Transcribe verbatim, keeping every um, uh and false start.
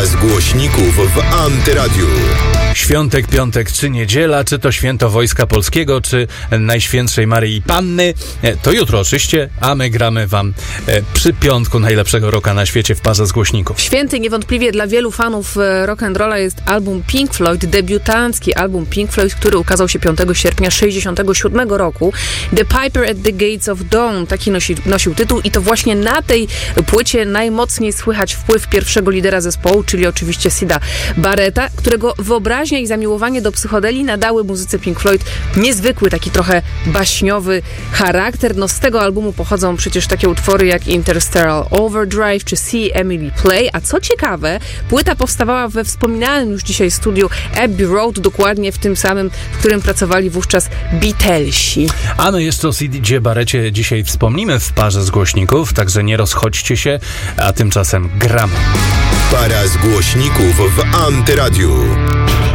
Para z głośników w Antyradiu. Świątek, piątek czy niedziela, czy to święto Wojska Polskiego, czy Najświętszej Maryi Panny, to jutro oczywiście, a my gramy wam przy piątku najlepszego rocka na świecie w parze z głośników. Święty niewątpliwie dla wielu fanów rock'n'rolla jest album Pink Floyd, debiutancki album Pink Floyd, który ukazał się piątego sierpnia sześćdziesiątego siódmego roku. The Piper at the Gates of Dawn, taki nosi, nosił tytuł i to właśnie na tej płycie najmocniej słychać wpływ pierwszego lidera zespołu, czyli oczywiście Sida Barretta, którego wyobraźnia i zamiłowanie do psychodelii nadały muzyce Pink Floyd niezwykły, taki trochę baśniowy charakter. No z tego albumu pochodzą przecież takie utwory jak Interstellar Overdrive czy See Emily Play, a co ciekawe, płyta powstawała we wspominanym już dzisiaj studiu Abbey Road, dokładnie w tym samym, w którym pracowali wówczas Beatlesi. A my jeszcze o Sidzie Barretcie dzisiaj wspomnimy w parze z głośników, także nie rozchodźcie się, a tymczasem gramy. Para z głośników w Antyradiu.